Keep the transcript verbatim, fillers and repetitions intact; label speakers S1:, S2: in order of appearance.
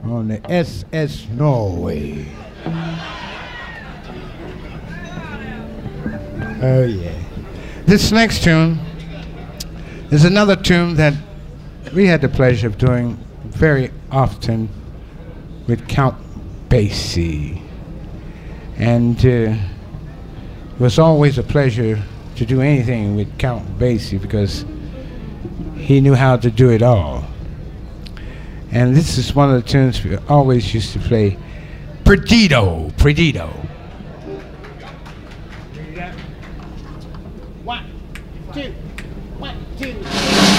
S1: on the S S Norway. Oh yeah. This next tune is another tune that we had the pleasure of doing very often with Count Basie. And uh, it was always a pleasure to do anything with Count Basie because he knew how to do it all. And this is one of the tunes we always used to play, Perdido, Perdido.